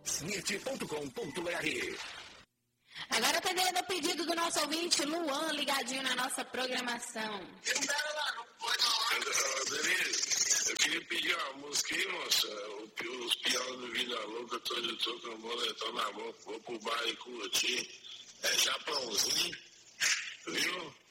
net.com.br. Agora atendendo o pedido do nosso ouvinte Luan, ligadinho na nossa programação. Denise, eu queria pedir uma música aí, moça. Os piores do Vida Louca, tô com o boletão na mão, vou pro bar e curtir. É Japãozinho, viu?